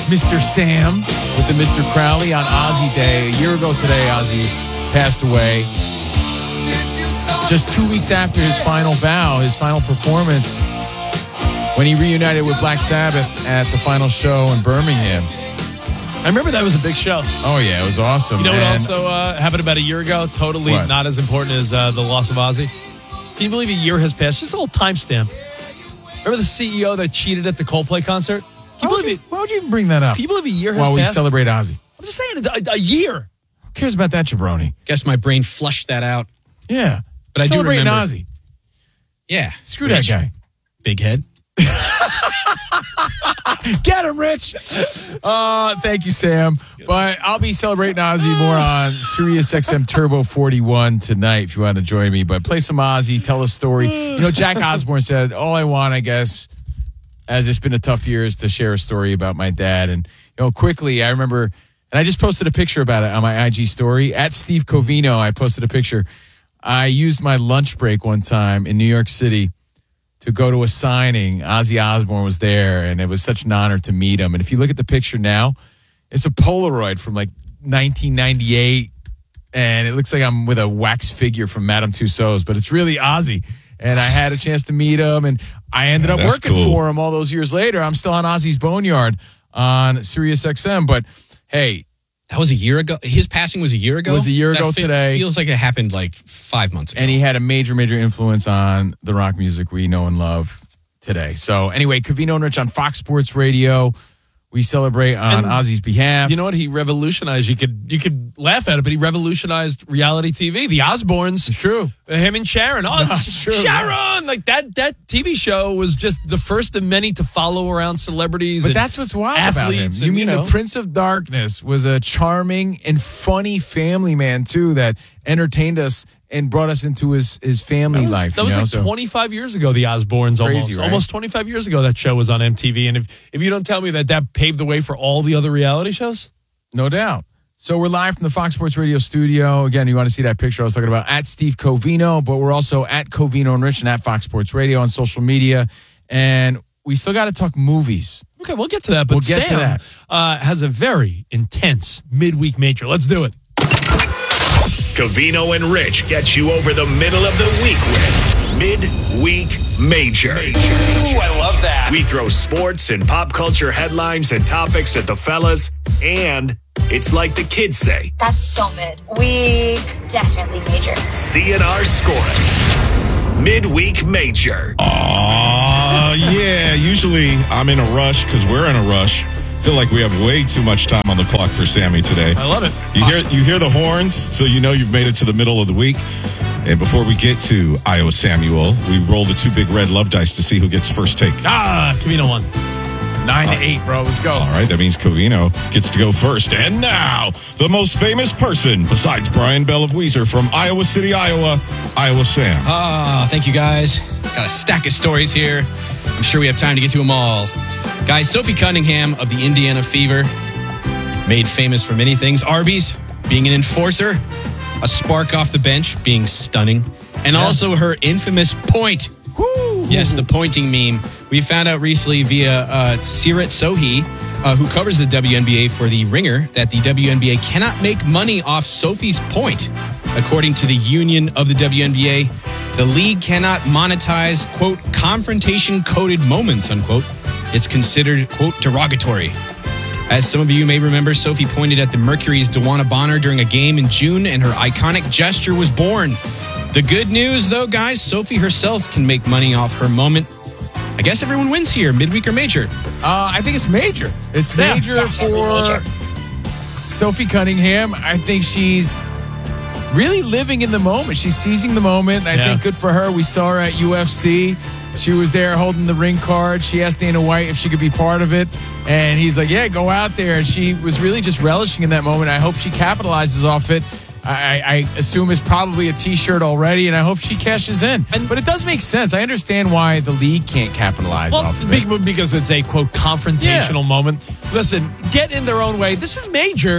Mr. Sam with the Mr. Crowley on Ozzy Day. A year ago today, Ozzy passed away. Just 2 weeks after his final vow, his final performance, when he reunited with Black Sabbath at the final show in Birmingham. I remember that was a big show. Oh, yeah, it was awesome. You know what also happened about a year ago? Totally not as important as the loss of Ozzy. Can you believe a year has passed? Just a little timestamp. Remember the CEO that cheated at the Coldplay concert? Why would you even bring that up? Can you believe a year has passed? While we celebrate Ozzy. I'm just saying, a year. Who cares about that, jabroni? Guess my brain flushed that out. Yeah. But I do remember. Ozzy. Yeah. Screw that guy. Big head. Get him, Rich. Thank you, Sam. But I'll be celebrating Ozzy more on Sirius XM Turbo 41 tonight if you want to join me. But play some Ozzy, tell a story. You know, Jack Osbourne said, all I want, I guess, as it's been a tough year, is to share a story about my dad. And, you know, quickly, I remember, and I just posted a picture about it on my IG story. At Steve Covino, I posted a picture. I used my lunch break one time in New York City to go to a signing. Ozzy Osbourne was there, and it was such an honor to meet him. And if you look at the picture now, it's a Polaroid from like 1998, and it looks like I'm with a wax figure from Madame Tussauds, but it's really Ozzy. And I had a chance to meet him, and I ended up working for him all those years later. I'm still on Ozzy's Boneyard on Sirius XM, but hey. That was a year ago? His passing was a year ago? It was a year ago today. Feels like it happened like 5 months ago. And he had a major, major influence on the rock music we know and love today. So anyway, Covino and Rich on Fox Sports Radio. We celebrate on Ozzy's behalf. You know what? He revolutionized. You could laugh at it, but he revolutionized reality TV. The Osbournes. It's true. Him and Sharon. Oh, it's true. Sharon! Like that TV show was just the first of many to follow around celebrities. But that's what's wild about him. You mean the Prince of Darkness was a charming and funny family man, too, that entertained us and brought us into his family life. That was like 25 years ago, the Osbournes. Crazy, right? Almost 25 years ago, that show was on MTV. And if you don't tell me that paved the way for all the other reality shows? No doubt. So we're live from the Fox Sports Radio studio. Again, you want to see that picture I was talking about at Steve Covino, but we're also at Covino and Rich and at Fox Sports Radio on social media. And we still got to talk movies. Okay, we'll get to that. But Sam has a very intense midweek major. Let's do it. Covino and Rich get you over the middle of the week with Midweek Major. Ooh, I love that. We throw sports and pop culture headlines and topics at the fellas, and it's like the kids say. That's so mid. Week, definitely major. CNR scoring. Midweek Major. Yeah, usually I'm in a rush because we're in a rush. Feel like we have way too much time on the clock for Sammy today. I love it. You hear the horns, so you know you've made it to the middle of the week. And before we get to Io Samuel, we roll the two big red love dice to see who gets first take. Covino won. 9-8, bro. Let's go. All right, that means Covino gets to go first. And now, the most famous person besides Brian Bell of Weezer from Iowa City, Iowa, Iowa Sam. Thank you, guys. Got a stack of stories here. I'm sure we have time to get to them all. Guys, Sophie Cunningham of the Indiana Fever, made famous for many things. Arby's, being an enforcer. A spark off the bench, being stunning. And also her infamous point. Woo! Yes, the pointing meme. We found out recently via Sirat Sohi, who covers the WNBA for The Ringer, that the WNBA cannot make money off Sophie's point. According to the union of the WNBA, the league cannot monetize, quote, confrontation-coded moments, unquote. It's considered, quote, derogatory. As some of you may remember, Sophie pointed at the Mercury's DeWanna Bonner during a game in June, and her iconic gesture was born. The good news, though, guys, Sophie herself can make money off her moment. I guess everyone wins here, midweek or major. I think it's major. It's major for Sophie Cunningham. I think she's really living in the moment. She's seizing the moment. I think good for her. We saw her at UFC. She was there holding the ring card. She asked Dana White if she could be part of it. And he's like, yeah, go out there. And she was really just relishing in that moment. I hope she capitalizes off it. I assume it's probably a T-shirt already, and I hope she cashes in. But it does make sense. I understand why the league can't capitalize off of it. Because it's a, quote, confrontational moment. Listen, get in their own way. This is major.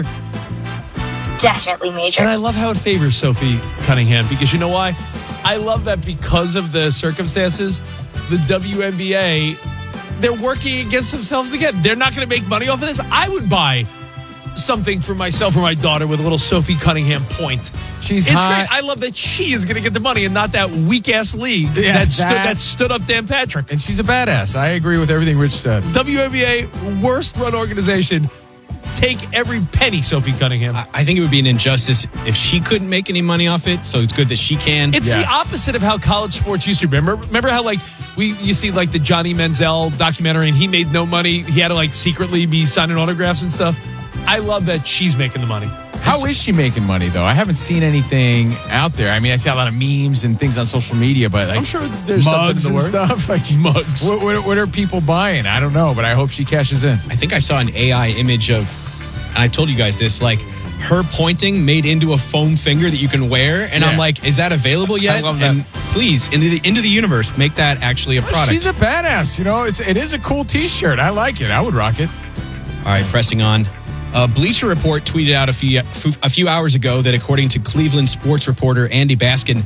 Definitely major. And I love how it favors Sophie Cunningham, because you know why? I love that because of the circumstances, the WNBA they're working against themselves again. They're not going to make money off of this. I would buy something for myself or my daughter with a little Sophie Cunningham point. It's great. I love that she is going to get the money and not that weak-ass league that stood up Dan Patrick. And she's a badass. I agree with everything Rich said. WNBA, worst-run organization. Take every penny, Sophie Cunningham. I think it would be an injustice if she couldn't make any money off it, so it's good that she can. It's the opposite of how college sports used to be. Remember how, like, you see, like, the Johnny Manziel documentary, and he made no money. He had to, like, secretly be signing autographs and stuff. I love that she's making the money. How is she making money, though? I haven't seen anything out there. I mean, I see a lot of memes and things on social media, but like, I'm sure there's mugs something and stuff. Like mugs. What are people buying? I don't know, but I hope she cashes in. I think I saw an AI image of, and I told you guys this, like her pointing made into a foam finger that you can wear, and I'm like, is that available yet? I love that. And please, into the universe, make that actually a product. She's a badass. You know, it is a cool T-shirt. I like it. I would rock it. All right, pressing on. Bleacher Report tweeted out a few hours ago that according to Cleveland sports reporter Andy Baskin,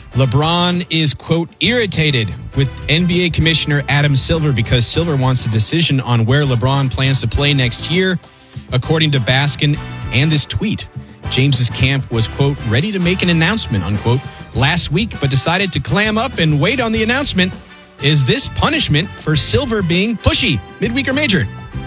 LeBron is, quote, irritated with NBA Commissioner Adam Silver because Silver wants a decision on where LeBron plans to play next year. According to Baskin and this tweet, James's camp was, quote, ready to make an announcement, unquote, last week, but decided to clam up and wait on the announcement. Is this punishment for Silver being pushy, midweek or major?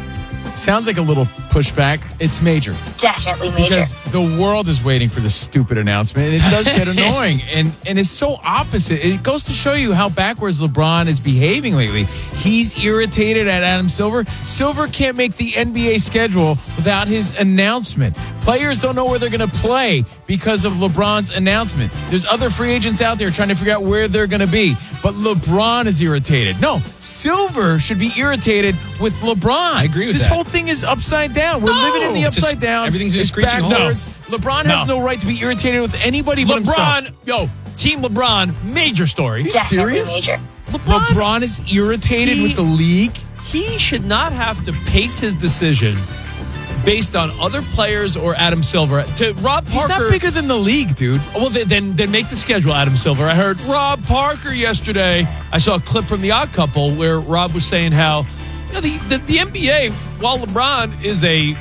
Sounds like a little pushback. It's major. Definitely major. Because the world is waiting for this stupid announcement, and it does get annoying. And it's so opposite. It goes to show you how backwards LeBron is behaving lately. He's irritated at Adam Silver. Silver can't make the NBA schedule without his announcement. Players don't know where they're going to play because of LeBron's announcement. There's other free agents out there trying to figure out where they're going to be. But LeBron is irritated. No, Silver should be irritated with LeBron. I agree with this that. This whole thing is upside down. We're living in the upside down. Everything's in a It's screeching halt. backwards. LeBron has no right to be irritated with anybody but himself. Team LeBron, major story. Are you Definitely serious? major. LeBron is irritated with the league? He should not have to pace his decision based on other players or Adam Silver. To Rob Parker, He's not bigger than the league, dude. Well, then make the schedule, Adam Silver. I heard Rob Parker yesterday. I saw a clip from The Odd Couple where Rob was saying how the NBA, while LeBron is a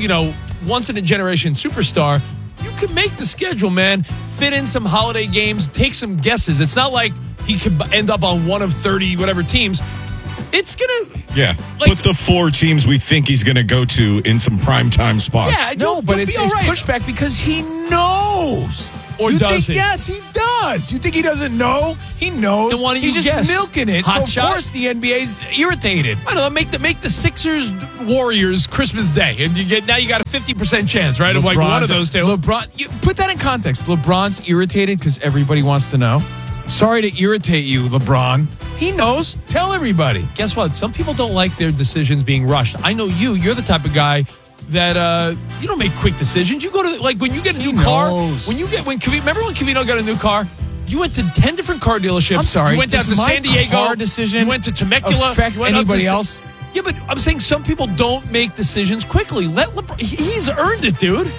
once in a generation superstar, you can make the schedule, man. Fit in some holiday games, take some guesses. It's not like he could end up on one of 30 whatever teams. It's gonna put the 4 teams we think he's gonna go to in some primetime spots. Yeah, No, but it's pushback because he knows. Or you does think, he? Yes, he does. You think he doesn't know? He knows. Then why don't He's you just guess? milking it. Hot so of shot? course the NBA's irritated. I don't know. Make the Sixers Warriors Christmas Day, and you got a 50% chance, right? Of like one of those two. LeBron, you put that in context. LeBron's irritated because everybody wants to know. Sorry to irritate you, LeBron. He knows. Tell everybody. Guess what? Some people don't like their decisions being rushed. I know you. You're the type of guy that you don't make quick decisions. You go to when you get a new car. Remember when Cavino got a new car? You went to 10 different car dealerships. I'm sorry. You went down to San Diego. Car decision. You went to Temecula. Affect you went anybody else? Yeah, but I'm saying some people don't make decisions quickly. Let LeBron. He's earned it, dude.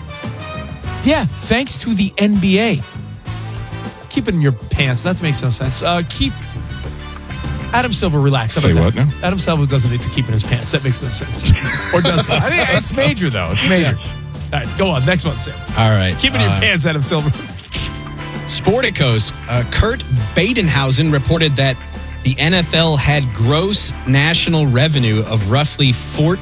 Yeah, thanks to the NBA. Keep it in your pants. That makes no sense. Keep Adam Silver relax. Say what now? Adam Silver doesn't need to keep in his pants. That makes no sense. Or does he? I mean, it's major, though. It's major. All right, go on. Next one, Sam. All right. Keep it in your pants, Adam Silver. Sporticos, Kurt Badenhausen reported that the NFL had gross national revenue of roughly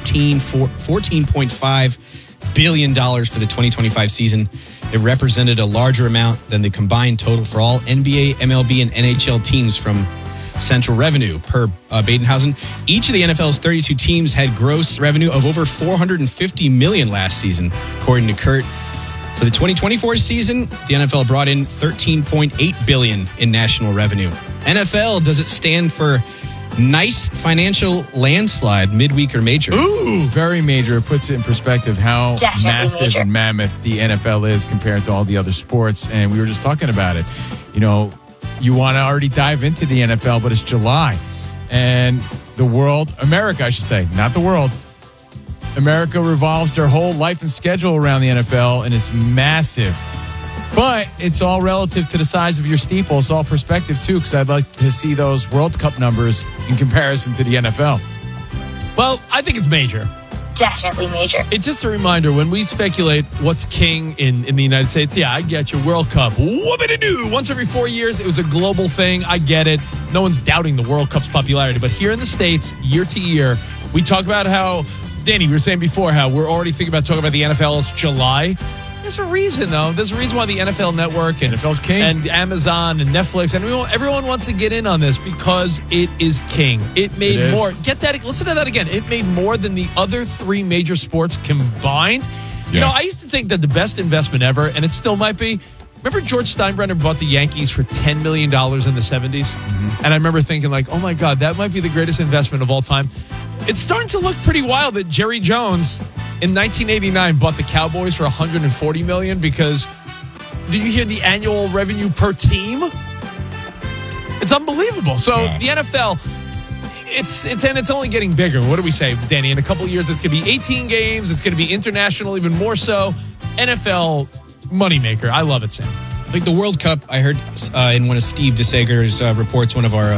$14.5 billion for the 2025 season. It represented a larger amount than the combined total for all NBA, MLB, and NHL teams from central revenue per Badenhausen. Each of the NFL's 32 teams had gross revenue of over $450 million last season, according to Kurt. For the 2024 season, the NFL brought in $13.8 billion in national revenue. NFL, does it stand for nice financial landslide, midweek or major? Ooh, very major. It puts it in perspective how Definitely massive major. and mammoth the NFL is compared to all the other sports. And we were just talking about it. You know, you want to already dive into the NFL, but it's July. And the world, America, I should say, not the world. America revolves their whole life and schedule around the NFL and its massive But it's all relative to the size of your steeple. It's all perspective, too, because I'd like to see those World Cup numbers in comparison to the NFL. Well, I think it's major. Definitely major. It's just a reminder, when we speculate what's king in the United States, yeah, I get your World Cup. Whoopity-doo. Once every 4 years, it was a global thing. I get it. No one's doubting the World Cup's popularity. But here in the States, year to year, we talk about how, Danny, we were saying before, how we're already thinking about talking about the NFL. It's July. There's a reason, though. There's a reason why the NFL Network and NFL's king. And Amazon and Netflix and everyone wants to get in on this because it is king. It made more. Get that. Listen to that again. It made more than the other three major sports combined. Yeah. You know, I used to think that the best investment ever, and it still might be. Remember George Steinbrenner bought the Yankees for $10 million in the 70s? Mm-hmm. And I remember thinking, like, oh my God, that might be the greatest investment of all time. It's starting to look pretty wild that Jerry Jones in 1989 bought the Cowboys for $140 million because did you hear the annual revenue per team? It's unbelievable. So the NFL, it's only getting bigger. What do we say, Danny? In a couple of years, it's going to be 18 games. It's going to be international, even more so. NFL moneymaker. I love it, Sam. Like the World Cup, I heard in one of Steve DeSager's reports, one of our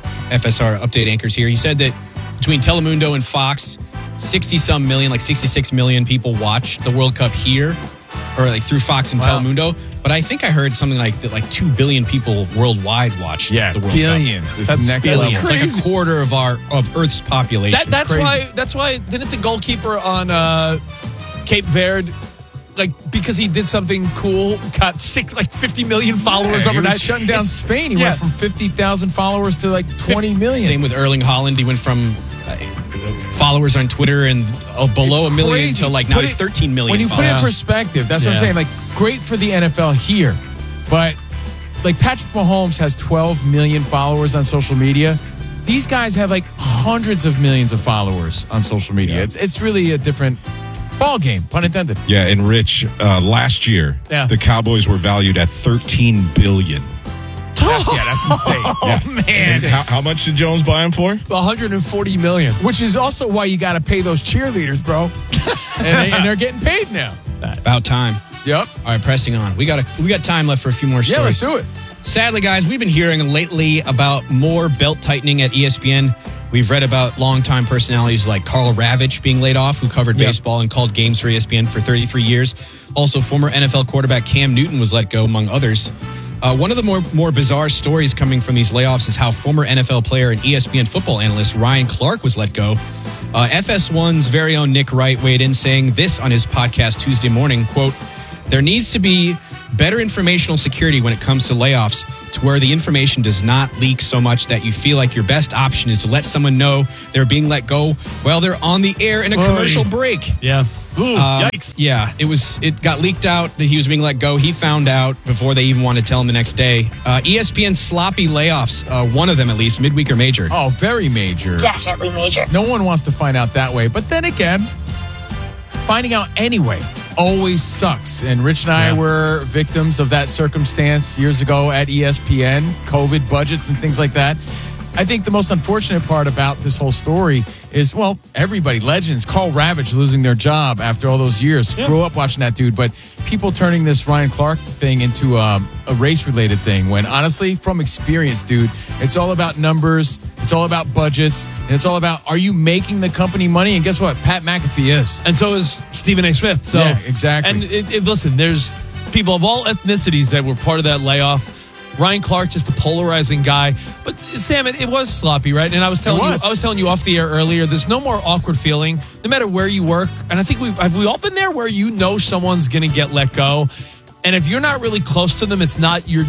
FSR update anchors here, he said that between Telemundo and Fox, 60-some million, like 66 million people watch the World Cup here, or like through Fox and Telemundo. But I think I heard something like that, like 2 billion people worldwide watch the World billions. Cup. That's next level. It's like a quarter of Earth's population. That's why didn't the goalkeeper on Cape Verde, like, because he did something cool, got 50 million followers overnight. He was shutting down Spain. He went from 50,000 followers to like 20 million. Same with Erling Haaland. He went from followers on Twitter and below a million to like now he's 13 million. When you put it in perspective, that's what I'm saying. Like, great for the NFL here, but like Patrick Mahomes has 12 million followers on social media. These guys have like hundreds of millions of followers on social media. Yeah. It's really a different ball game, pun intended. Yeah, and Rich, last year, the Cowboys were valued at $13 billion. That's insane. Oh, man. How much did Jones buy him for? $140 million. Which is also why you got to pay those cheerleaders, bro. and they're getting paid now. About time. Yep. All right, pressing on. We got time left for a few more stories. Yeah, let's do it. Sadly, guys, we've been hearing lately about more belt tightening at ESPN. We've read about longtime personalities like Carl Ravitch being laid off, who covered baseball and called games for ESPN for 33 years. Also, former NFL quarterback Cam Newton was let go, among others. One of the more bizarre stories coming from these layoffs is how former NFL player and ESPN football analyst Ryan Clark was let go. FS1's very own Nick Wright weighed in, saying this on his podcast Tuesday morning, quote, "There needs to be better informational security when it comes to layoffs, to where the information does not leak so much that you feel like your best option is to let someone know they're being let go while they're on the air in a commercial break." Yeah. Ooh, yikes. Yeah, it got leaked out that he was being let go. He found out before they even wanted to tell him the next day. ESPN sloppy layoffs, one of them at least, midweek or major. Oh, very major. Definitely major. No one wants to find out that way. But then again, finding out anyway always sucks. And Rich and I were victims of that circumstance years ago at ESPN, COVID budgets and things like that. I think the most unfortunate part about this whole story is, well, everybody, legends, Carl Ravitch losing their job after all those years. Yeah. Grew up watching that dude, but people turning this Ryan Clark thing into a race-related thing when, honestly, from experience, dude, it's all about numbers, it's all about budgets, and it's all about, are you making the company money? And guess what? Pat McAfee is. And so is Stephen A. Smith. So, yeah, exactly. And listen, there's people of all ethnicities that were part of that layoff. Ryan Clark, just a polarizing guy. But Sam, it was sloppy, right? And I was telling you off the air earlier, there's no more awkward feeling, no matter where you work. And I think have we all been there where you know someone's going to get let go, and if you're not really close to them, it's not your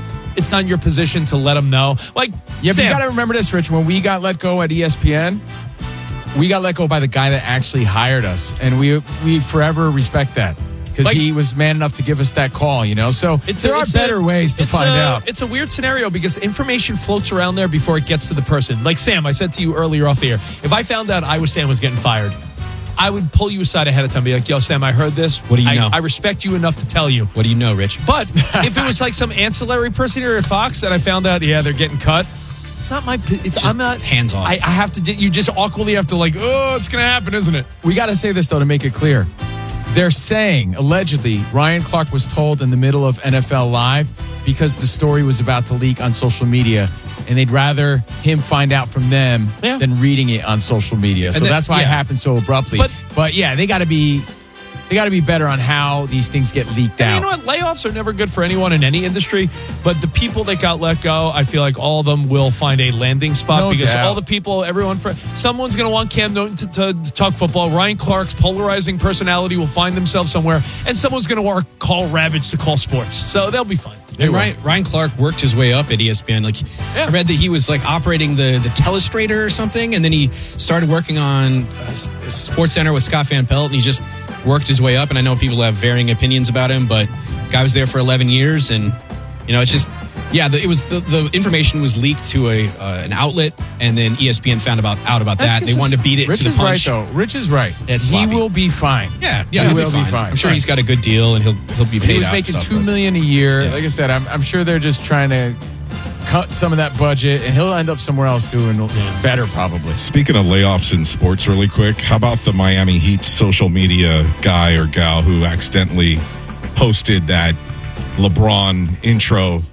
position to let them know. Like, yeah, Sam, but you got to remember this, Rich. When we got let go at ESPN, we got let go by the guy that actually hired us, and we forever respect that. Because he was man enough to give us that call, you know? So there are better ways to find out. It's a weird scenario because information floats around there before it gets to the person. Like, Sam, I said to you earlier off the air, if I found out Iowa Sam was getting fired, I would pull you aside ahead of time and be like, yo, Sam, I heard this. What do you know? I respect you enough to tell you. What do you know, Rich? But if it was like some ancillary person here at Fox and I found out, they're getting cut, it's not my... I'm not... Hands off. I have to... You just awkwardly have to like, oh, it's going to happen, isn't it? We got to say this, though, to make it clear. They're saying, allegedly, Ryan Clark was told in the middle of NFL Live because the story was about to leak on social media, and they'd rather him find out from them than reading it on social media. So that's why it happened so abruptly. But yeah, they got to be better on how these things get leaked out. You know what? Layoffs are never good for anyone in any industry, but the people that got let go, I feel like all of them will find a landing spot because all the people, someone's going to want Cam Newton to talk football. Ryan Clark's polarizing personality will find themselves somewhere, and someone's going to want to call Ravage to call sports. So they'll be fine. And Ryan Clark worked his way up at ESPN. I read that he was operating the Telestrator or something, and then he started working on Sports Center with Scott Van Pelt, and he just worked his way up. And I know people have varying opinions about him, but the guy was there for 11 years, and it's just the information was leaked to an outlet, and then ESPN found out about that. They wanted to beat it Rich to the punch. Right, though. Rich is right. He will be fine. Yeah, he will be fine. I'm sure he's got a good deal, and he'll be paid. He was making $2 million a year. Like I said, I'm sure they're just trying to cut some of that budget, and he'll end up somewhere else doing better, probably. Speaking of layoffs in sports, really quick, how about the Miami Heat social media guy or gal who accidentally posted that LeBron intro?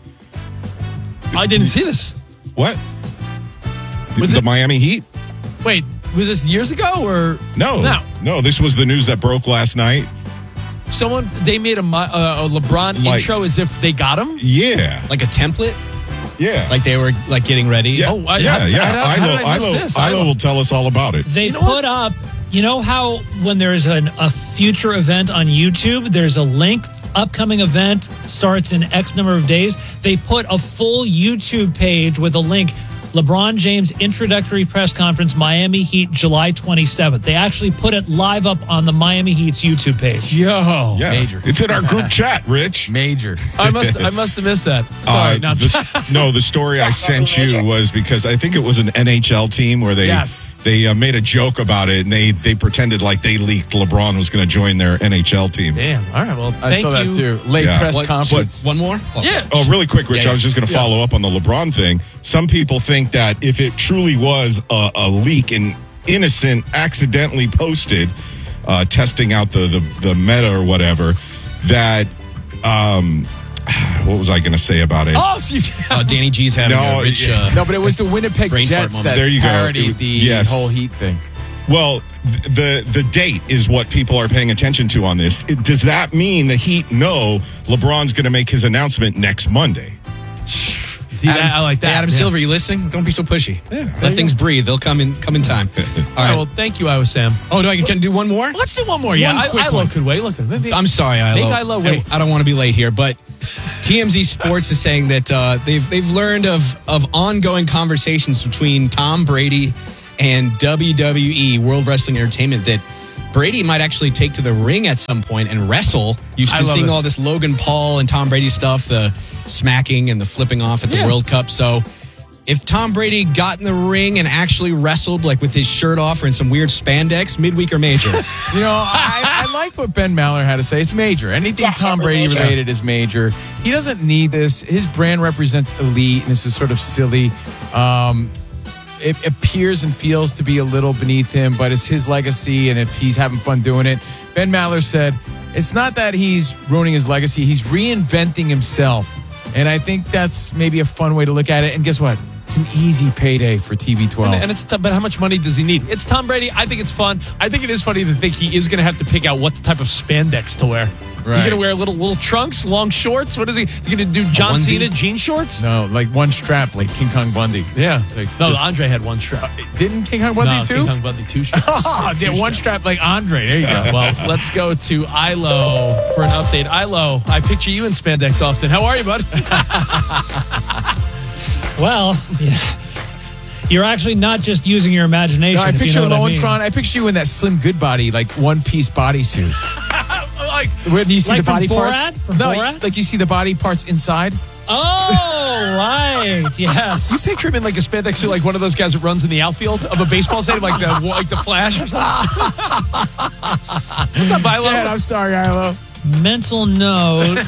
I didn't see this. What? Was the it Miami Heat? Wait, was this years ago or No, this was the news that broke last night. They made a LeBron intro as if they got him? Yeah. Like a template? Yeah. Like they were getting ready? Yeah. Ilo will tell us all about it. They put up, how when there's a future event on YouTube, there's a link, upcoming event starts in X number of days. They put a full YouTube page with a link. LeBron James introductory press conference, Miami Heat, July 27th. They actually put it live up on the Miami Heat's YouTube page. Yo, yeah. Major. It's in our group chat, Rich. Major. I must have missed that. Sorry. The story I sent you was because I think it was an NHL team where they made a joke about it, and they pretended like they leaked LeBron was going to join their NHL team. Damn. All right. Well, I saw that too. Late press conference. One more? Yeah. Oh, really quick, Rich. I was just going to follow up on the LeBron thing. Some people think that if it truly was a leak and innocent, accidentally posted, testing out the meta or whatever, that what was I going to say about it? Danny G's having a rich... no, but it was the Winnipeg Jets that parodied the whole Heat thing. Well, the date is what people are paying attention to on this. Does that mean the Heat know LeBron's going to make his announcement next Monday? See, I like that. Hey, Adam Silver, you listening? Don't be so pushy. Yeah, let things breathe. They'll come in time. All right. Well, thank you, Iowa Sam. Oh, can I do one more? Let's do one more. Yeah, Ilo could wait. Look, I'm sorry, Ilo. Make Ilo wait. I don't want to be late here, but TMZ Sports is saying that they've learned of ongoing conversations between Tom Brady and WWE, World Wrestling Entertainment, that Brady might actually take to the ring at some point and wrestle. You've been seeing all this Logan Paul and Tom Brady stuff, the smacking and the flipping off at the World Cup. So if Tom Brady got in the ring and actually wrestled with his shirt off or in some weird spandex, midweek or major? I liked what Ben Maller had to say. It's major. Anything Tom Brady related is major. He doesn't need this. His brand represents elite, and this is sort of silly. It appears and feels to be a little beneath him, but it's his legacy, and if he's having fun doing it. Ben Maller said, it's not that he's ruining his legacy. He's reinventing himself. And I think that's maybe a fun way to look at it. And guess what? It's an easy payday for TV12. And it's but how much money does he need? It's Tom Brady. I think it's fun. I think it is funny to think he is going to have to pick out what type of spandex to wear. Right. Is he going to wear little trunks, long shorts? What is he? Is he going to do John Cena jean shorts? No, like one strap, like King Kong Bundy. Yeah. Andre had one strap. Didn't King Kong Bundy too? King Kong Bundy two straps. One strap like Andre. There you go. Well, let's go to Ilo for an update. Ilo, I picture you in spandex often. How are you, bud? Well, you're actually not just using your imagination. No, I picture Lowenkron. I picture you in that Slim Goodbody, like one-piece bodysuit. Where do you see the body parts? Borat? Like you see the body parts inside. Oh, right. Yes. You picture him in like a spandex suit, like one of those guys that runs in the outfield of a baseball stadium, like the Flash or something. What's up, Ilo? I'm sorry, Ilo. Mental note.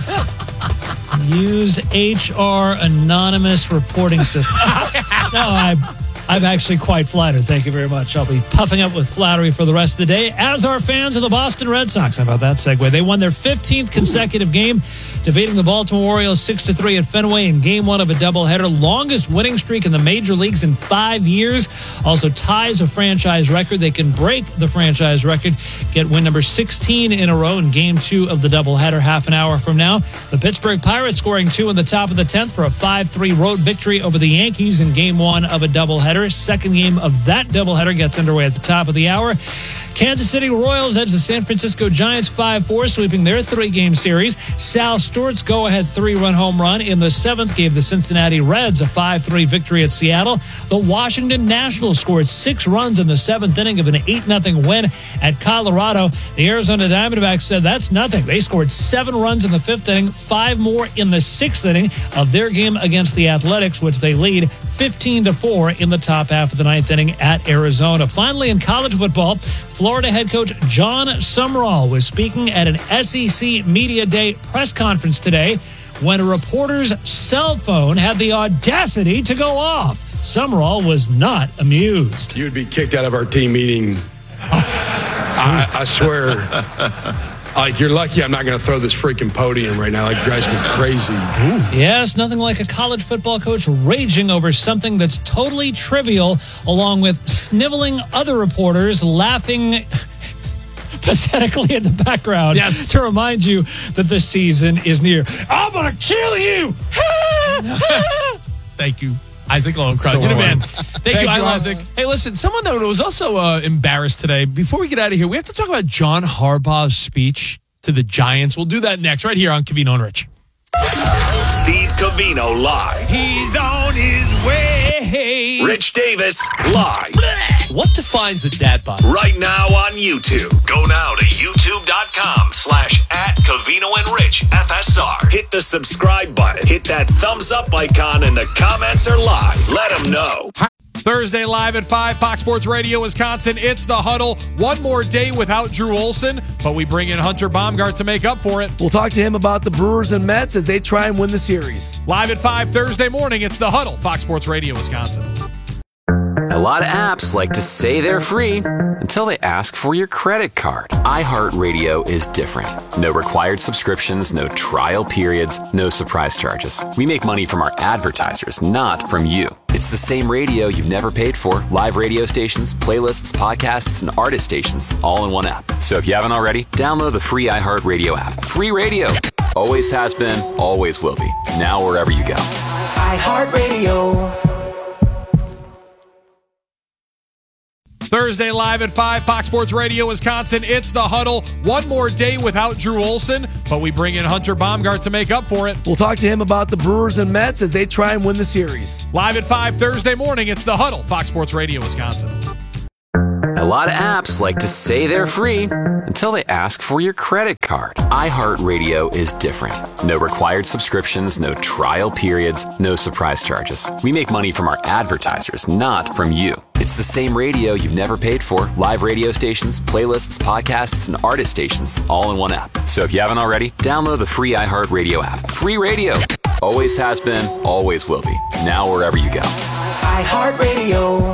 Use HR anonymous reporting system. No, I'm actually quite flattered. Thank you very much. I'll be puffing up with flattery for the rest of the day, as are fans of the Boston Red Sox. How about that segue? They won their 15th consecutive game, defeating the Baltimore Orioles 6-3 at Fenway in Game 1 of a doubleheader. Longest winning streak in the major leagues in 5 years. Also ties a franchise record. They can break the franchise record, get win number 16 in a row in Game 2 of the doubleheader half an hour from now. The Pittsburgh Pirates scoring 2 in the top of the 10th for a 5-3 road victory over the Yankees in Game 1 of a doubleheader. Second game of that doubleheader gets underway at the top of the hour. Kansas City Royals edge the San Francisco Giants 5-4, sweeping their 3-game series. Sal Stewart's go-ahead 3-run home run in the 7th gave the Cincinnati Reds a 5-3 victory at Seattle. The Washington Nationals scored 6 runs in the 7th inning of an 8-0 win at Colorado. The Arizona Diamondbacks said that's nothing. They scored 7 runs in the 5th inning, 5 more in the 6th inning of their game against the Athletics, which they lead 15-4 in the top half of the 9th inning at Arizona. Finally, in college football, Florida head coach John Sumrall was speaking at an SEC Media Day press conference today when a reporter's cell phone had the audacity to go off. Sumrall was not amused. You'd be kicked out of our team meeting. I swear. Like, you're lucky I'm not going to throw this freaking podium right now. Like, it drives me crazy. Ooh. Yes, nothing like a college football coach raging over something that's totally trivial, along with sniveling other reporters laughing pathetically in the background to remind you that the season is near. I'm going to kill you! Thank you, Isaac Lowenkron. So You're the man. fun. Thank you, Isaac. Hey, listen, someone that was also embarrassed today, before we get out of here, we have to talk about John Harbaugh's speech to the Giants. We'll do that next, right here on Covino and Rich. Steve Covino live. He's on his way. Rich Davis live. What defines a dad bod? Right now on YouTube. Go now to youtube.com/@Covino and Rich FSR. Hit the subscribe button. Hit that thumbs up icon and the comments are live. Let them know. Thursday live at 5, Fox Sports Radio, Wisconsin. It's The Huddle. One more day without Drew Olson, but we bring in Hunter Baumgart to make up for it. We'll talk to him about the Brewers and Mets as they try and win the series. Live at 5 Thursday morning, it's The Huddle, Fox Sports Radio, Wisconsin. A lot of apps like to say they're free until they ask for your credit card. iHeartRadio is different. No required subscriptions, no trial periods, no surprise charges. We make money from our advertisers, not from you. It's the same radio you've never paid for. Live radio stations, playlists, podcasts, and artist stations, all in one app. So if you haven't already, download the free iHeartRadio app. Free radio. Always has been, always will be. Now wherever you go. iHeartRadio. Thursday live at 5, Fox Sports Radio, Wisconsin. It's The Huddle. One more day without Drew Olson, but we bring in Hunter Baumgart to make up for it. We'll talk to him about the Brewers and Mets as they try and win the series. Live at 5 Thursday morning, it's The Huddle, Fox Sports Radio, Wisconsin. A lot of apps like to say they're free until they ask for your credit card. iHeartRadio is different. No required subscriptions, no trial periods, no surprise charges. We make money from our advertisers, not from you. It's the same radio you've never paid for. Live radio stations, playlists, podcasts, and artist stations, all in one app. So if you haven't already, download the free iHeartRadio app. Free radio. Always has been, always will be. Now wherever you go. iHeartRadio.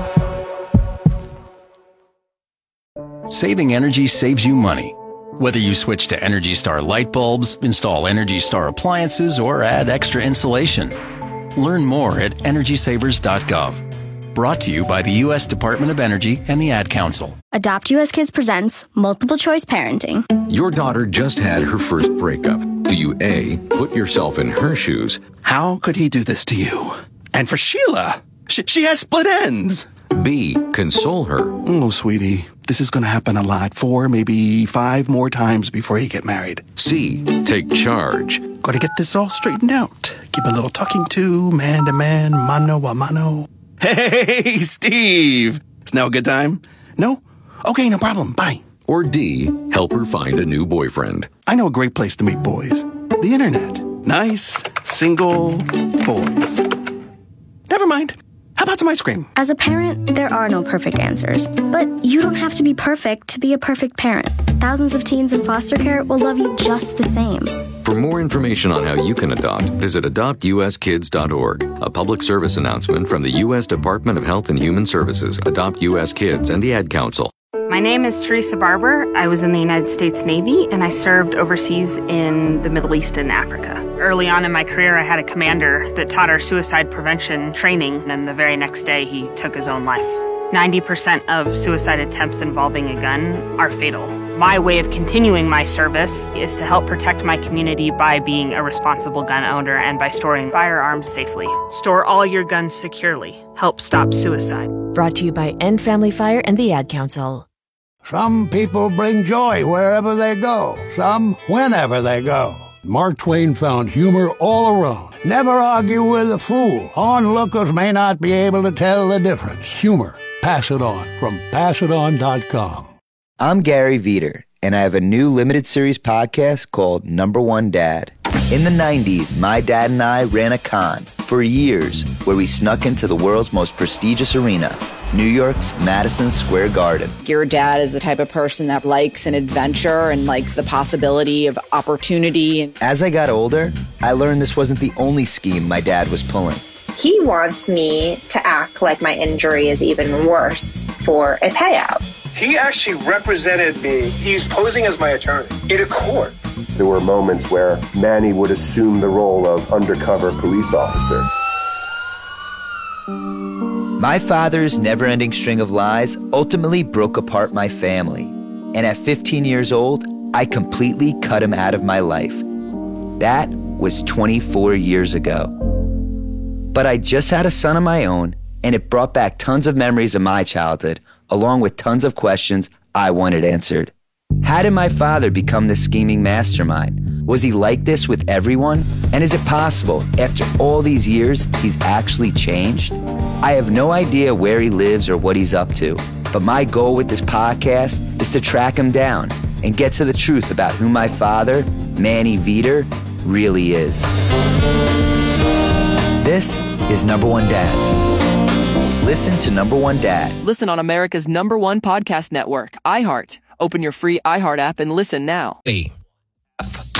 Saving energy saves you money. Whether you switch to Energy Star light bulbs, install Energy Star appliances, or add extra insulation. Learn more at EnergySavers.gov. Brought to you by the U.S. Department of Energy and the Ad Council. Adopt US Kids presents Multiple Choice Parenting. Your daughter just had her first breakup. Do you A, put yourself in her shoes? How could he do this to you? And for Sheila, she has split ends. B, console her. Oh, sweetie, this is going to happen a lot. 4, maybe 5 more times before you get married. C, take charge. Got to get this all straightened out. Keep a little talking to, man to man, mano a mano. Hey, Steve. Is now a good time? No? Okay, no problem. Bye. Or D, help her find a new boyfriend. I know a great place to meet boys. The internet. Nice, single boys. Never mind. How about some ice cream? As a parent, there are no perfect answers. But you don't have to be perfect to be a perfect parent. Thousands of teens in foster care will love you just the same. For more information on how you can adopt, visit adoptuskids.org. A public service announcement from the U.S. Department of Health and Human Services, Adopt U.S. Kids, and the Ad Council. My name is Teresa Barber. I was in the United States Navy, and I served overseas in the Middle East and Africa. Early on in my career, I had a commander that taught our suicide prevention training, and the very next day, he took his own life. 90% of suicide attempts involving a gun are fatal. My way of continuing my service is to help protect my community by being a responsible gun owner and by storing firearms safely. Store all your guns securely. Help stop suicide. Brought to you by End Family Fire and the Ad Council. Some people bring joy wherever they go, some whenever they go. Mark Twain found humor all around. Never argue with a fool. Onlookers may not be able to tell the difference. Humor. Pass It On from PassItOn.com. I'm Gary Veter, and I have a new limited series podcast called Number One Dad. In the 90s, my dad and I ran a con for years where we snuck into the world's most prestigious arena, New York's Madison Square Garden. Your dad is the type of person that likes an adventure and likes the possibility of opportunity. As I got older, I learned this wasn't the only scheme my dad was pulling. He wants me to act like my injury is even worse for a payout. He actually represented me. He's posing as my attorney in a court. There were moments where Manny would assume the role of undercover police officer. My father's never-ending string of lies ultimately broke apart my family. And at 15 years old, I completely cut him out of my life. That was 24 years ago. But I just had a son of my own, and it brought back tons of memories of my childhood, along with tons of questions I wanted answered. How did my father become this scheming mastermind? Was he like this with everyone? And is it possible, after all these years, he's actually changed? I have no idea where he lives or what he's up to, but my goal with this podcast is to track him down and get to the truth about who my father, Manny Veter, really is. This is Number One Dad. Listen to Number One Dad. Listen on America's #1 podcast network, iHeart. Open your free iHeart app and listen now. Hey,